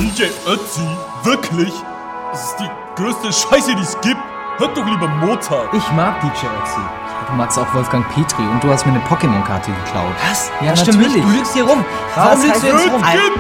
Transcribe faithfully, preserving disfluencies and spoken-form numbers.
D J Ötzi? Wirklich? Das ist die größte Scheiße, die es gibt. Hört doch lieber Mozart. Ich mag D J Ötzi. Du magst auch Wolfgang Petri und du hast mir eine Pokémon-Karte geklaut. Was? Ja, das stimmt natürlich. nicht. Du lügst hier rum. Warum Was lügst heißt du jetzt das? rum? Gib